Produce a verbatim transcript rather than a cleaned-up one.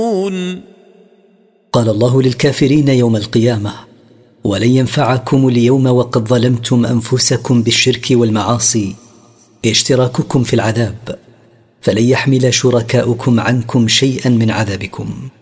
قال الله للكافرين يوم القيامة: ولن ينفعكم اليوم وقد ظلمتم أنفسكم بالشرك والمعاصي اشتراككم في العذاب، فلن يحمل شركاؤكم عنكم شيئا من عذابكم.